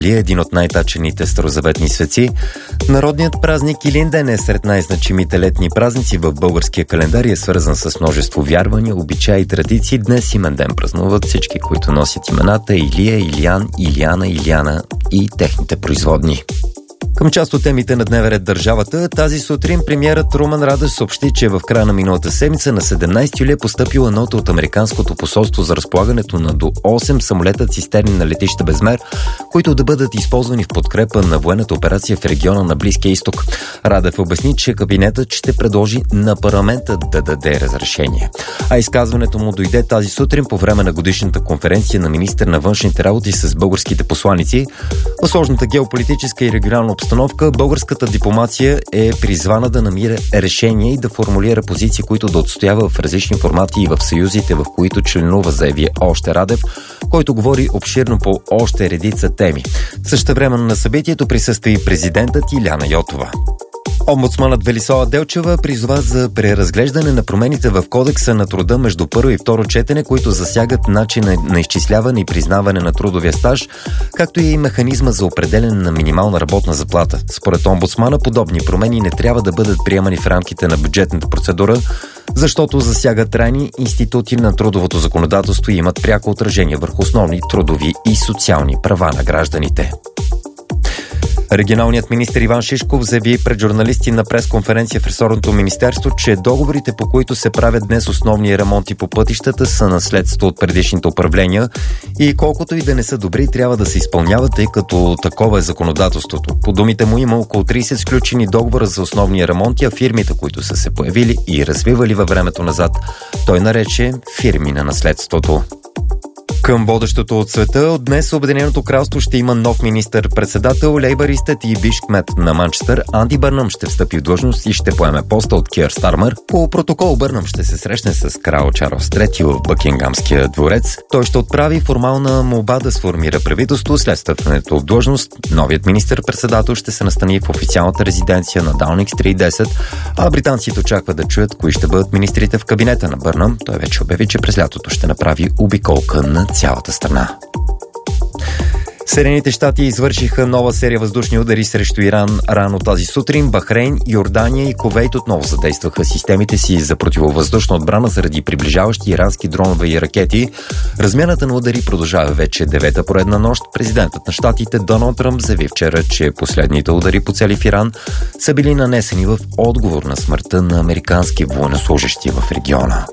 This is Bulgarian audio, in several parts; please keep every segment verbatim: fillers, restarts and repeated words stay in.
е един от най-тачените старозаветни светци. Народният празник Илинден е сред най-значимите летни празници в българския календар и е свързан с множество вярвания, обичаи и традиции. Днес имен ден празнуват всички, които носят имената Илия, Илиян, Илияна, Илияна и техните производни. Към част от темите на дневен ред държавата, тази сутрин премиерът Румен Радев съобщи, че в края на миналата седмица на седемнайсети юли е постъпила нота от Американското посолство за разполагането на до осем самолета цистерни на летище Безмер, които да бъдат използвани в подкрепа на военната операция в региона на Близкия изток. Радев обясни, че кабинетът ще предложи на парламента да даде разрешение. А изказването му дойде тази сутрин по време на годишната конференция на министър на външните работи с българските посланици. В сложната геополитическа и регионална обстановка, българската дипломация е призвана да намира решение и да формулира позиции, които да отстоява в различни формати и в съюзите, в които членува, заяви още Радев, който говори обширно по още редица теми. Същевременно на събитието присъства и президентът Илияна Йотова. Омбудсманът Велислава Делчева призова за преразглеждане на промените в Кодекса на труда между първо и второ четене, които засягат начина на изчисляване и признаване на трудовия стаж, както и механизма за определяне на минимална работна заплата. Според омбудсмана, подобни промени не трябва да бъдат приемани в рамките на бюджетната процедура, защото засягат трайни институти на трудовото законодателство и имат пряко отражение върху основни трудови и социални права на гражданите. Регионалният министър Иван Шишков заяви пред журналисти на пресконференция в ресорното министерство, че договорите, по които се правят днес основни ремонти по пътищата, са наследство от предишните управления и колкото и да не са добри, трябва да се изпълняват, тъй като такова е законодателството. По думите му има около трийсет сключени договора за основни ремонти, а фирмите, които са се появили и развивали във времето назад, той нарече фирми на наследството. Към водещото от света, от днес Обединеното кралство ще има нов министър-председател. Лейбаристът и бивш кмет на Манчестър Анди Бърнъм ще встъпи в длъжност и ще поеме поста от Киър Стармър. По протокол Бърнъм ще се срещне с крал Чарлз трети в Бъкингамския дворец. Той ще отправи формална молба да сформира правителство след встъпването в длъжност. Новият министър-председател ще се настани в официалната резиденция на Даунинг Стрит десет, а британците очакват да чуят кои ще бъдат министрите в кабинета на Бърнъм. Той вече обяви, че през лятото ще направи обиколка на цялата страна. Съединените щати извършиха нова серия въздушни удари срещу Иран рано тази сутрин. Бахрейн, Йордания и Кувейт отново задействаха системите си за противовъздушна отбрана заради приближаващи ирански дронове и ракети. Размяната на удари продължава вече девета поредна нощ. Президентът на щатите Доналд Тръмп заяви вчера, че последните удари по цели в Иран са били нанесени в отговор на смъртта на американски военнослужещи в региона.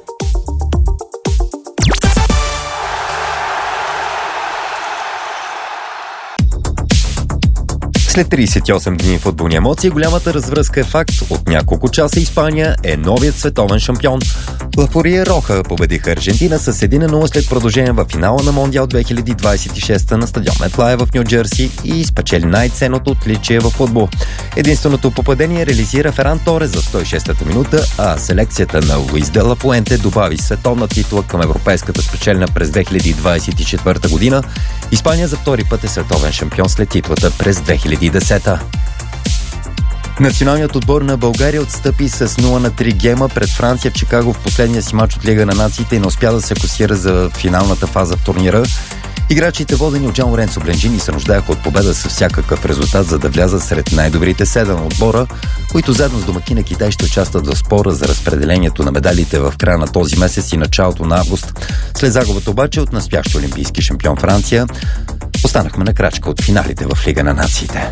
След трийсет и осем дни футболни емоции, голямата развръзка е факт. От няколко часа Испания е новият световен шампион. Ла Фурия Роха победиха Аржентина с едно на нула след продължение в финала на Мондиал две хиляди двадесет и шеста на стадион Метлайф в Ню Джерси и спечели най-ценното отличие в футбол. Единственото попадение реализира Феран Торес за сто и шестата минута, а селекцията на Луис де ла Фуенте добави световна титла към европейската спечелена през две хиляди двадесет и четвърта година. Испания за втори път е световен шампион след титлата през две хиляди и десета. Националният отбор на България отстъпи с нула на три гейма пред Франция в Чикаго в последния си мач от Лига на нациите и не успя да се класира за финалната фаза в турнира. Играчите, водени от Джан Лоренцо Бленджини, се нуждаеха от победа с всякакъв резултат, за да влязат сред най-добрите седем отбора, които заедно с домакина Китай ще участват в спора за разпределението на медалите в края на този месец и началото на август. След загубата обаче от настоящия олимпийски шампион Франция, останахме на крачка от финалите в Лига на нациите.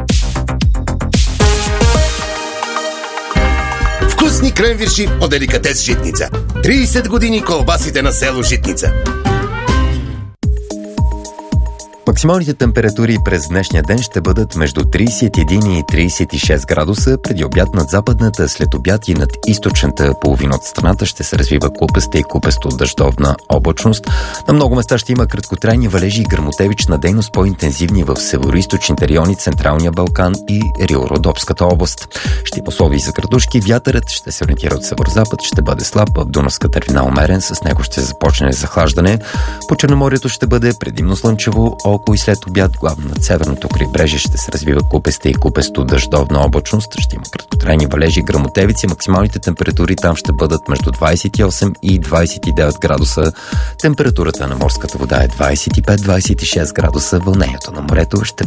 Вкусни кренвирши от деликатес Житница. трийсет години колбасите на село Житница. Максималните температури през днешния ден ще бъдат между трийсет и един и трийсет и шест градуса. Преди обяд над западната, след обяд и над източната половина от страната ще се развива купеста и купесто дъждовна облачност. На много места ще има краткотрайни валежи и гръмотевична дейност, по-интензивни в североизточните райони, Централния Балкан и Рило-Родопската област. Ще има условия за градушки. Вятърът ще се ориентира от северозапад, ще бъде слаб, в Дунавската равнина умерен, с него ще започне захлаждане. По Черноморието ще бъде предимно слънчево, около и след обяд, главно над северното крайбрежие ще се развива купеста и купесто дъждовна облачност. Ще има краткотрайни валежи и гръмотевици. Максималните температури там ще бъдат между двайсет и осем и двайсет и девет градуса. Температурата на морската вода е двайсет и пет до двайсет и шест градуса. Вълнението на морето ще